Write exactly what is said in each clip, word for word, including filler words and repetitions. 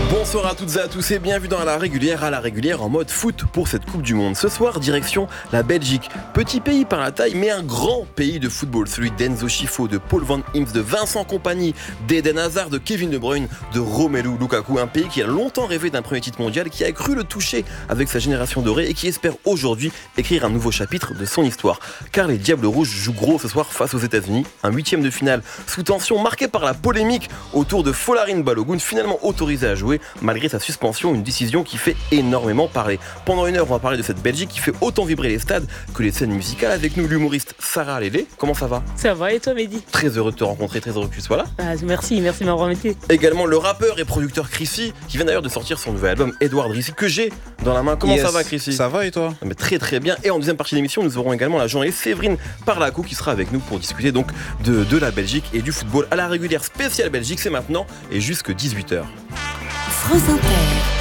Bonsoir à toutes et à tous et bienvenue dans la régulière, à la régulière en mode foot pour cette Coupe du Monde. Ce soir, direction la Belgique. Petit pays par la taille, mais un grand pays de football. Celui d'Enzo Schifo, de Paul Van Imst, de Vincent Kompany, d'Eden Hazard, de Kevin De Bruyne, de Romelu Lukaku. Un pays qui a longtemps rêvé d'un premier titre mondial, qui a cru le toucher avec sa génération dorée et qui espère aujourd'hui écrire un nouveau chapitre de son histoire. Car les Diables Rouges jouent gros ce soir face aux États-Unis. Un huitième de finale sous tension marqué par la polémique autour de Folarin Balogun, finalement autorisé à jouer malgré sa suspension, une décision qui fait énormément parler. Pendant une heure, on va parler de cette Belgique qui fait autant vibrer les stades que les scènes musicales. Avec nous, l'humoriste Sarah Lélé. Comment ça va ? Ça va, et toi, Mehdi ? Très heureux de te rencontrer, très heureux que tu sois là. Ah, merci, merci de m'avoir invité. Également le rappeur et producteur Chrissy, qui vient d'ailleurs de sortir son nouvel album Edouard Drissi, que j'ai dans la main. Comment yes. ça va, Chrissy ? Ça va et toi ? Mais très très bien. Et en deuxième partie d'émission, nous aurons également la journaliste Séverine Parlacou qui sera avec nous pour discuter donc de, de la Belgique et du football. À la régulière spéciale Belgique, c'est maintenant et jusque dix-huit heures. France Inter.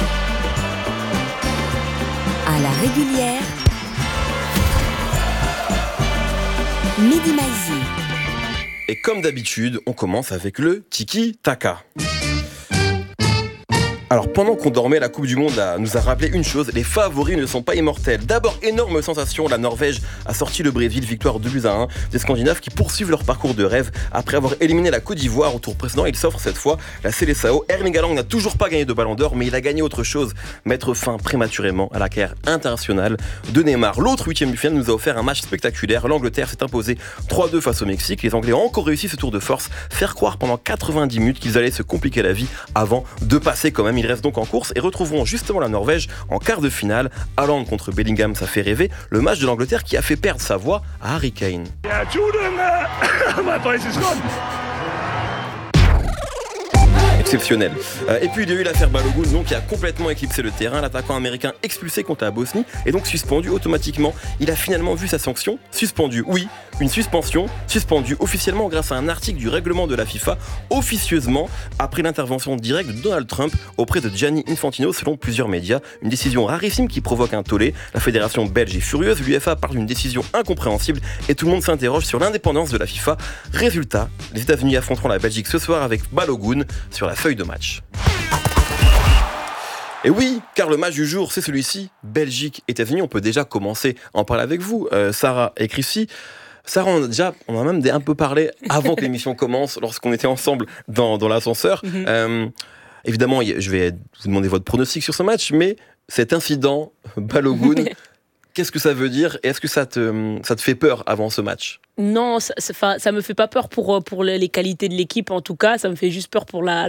À la régulière, Mehdi Maizi. Et comme d'habitude, on commence avec le Tiki Taka. Alors pendant qu'on dormait, la Coupe du Monde a, nous a rappelé une chose, les favoris ne sont pas immortels. D'abord, énorme sensation, la Norvège a sorti le Brésil, victoire deux buts à un. Des Scandinaves qui poursuivent leur parcours de rêve. Après avoir éliminé la Côte d'Ivoire au tour précédent, ils s'offrent cette fois la Seleção. Erling Haaland n'a toujours pas gagné de ballon d'or, mais il a gagné autre chose, mettre fin prématurément à la carrière internationale de Neymar. L'autre huitième du finale nous a offert un match spectaculaire. L'Angleterre s'est imposée trois deux face au Mexique. Les Anglais ont encore réussi ce tour de force, faire croire pendant quatre-vingt-dix minutes qu'ils allaient se compliquer la vie avant de passer quand même. Ils restent donc en course et retrouveront justement la Norvège en quart de finale. Haaland contre Bellingham, ça fait rêver. Le match de l'Angleterre qui a fait perdre sa voix à Harry Kane. Yeah, Jordan, uh, my voice is gone. Exceptionnel. Euh, et puis il y a eu l'affaire Balogun donc, qui a complètement éclipsé le terrain. L'attaquant américain expulsé contre la Bosnie et donc suspendu automatiquement. Il a finalement vu sa sanction. Suspendu, oui, une suspension. Suspendu officiellement grâce à un article du règlement de la FIFA, officieusement après l'intervention directe de Donald Trump auprès de Gianni Infantino selon plusieurs médias. Une décision rarissime qui provoque un tollé. La fédération belge est furieuse. L'UEFA parle d'une décision incompréhensible et tout le monde s'interroge sur l'indépendance de la FIFA. Résultat, les États-Unis affronteront la Belgique ce soir avec Balogun sur la feuille de match. Et oui, car le match du jour, c'est celui-ci, Belgique-États-Unis. On peut déjà commencer à en parler avec vous, euh, Sarah et Chrissy. Sarah, on a déjà, on a même un peu parlé avant que l'émission commence, lorsqu'on était ensemble dans, dans l'ascenseur. Mm-hmm. Euh, évidemment, je vais vous demander votre pronostic sur ce match, mais cet incident, Balogun, qu'est-ce que ça veut dire et est-ce que ça te, ça te fait peur avant ce match ? Non, ça, ça, ça me fait pas peur pour, pour les qualités de l'équipe en tout cas, ça me fait juste peur pour la,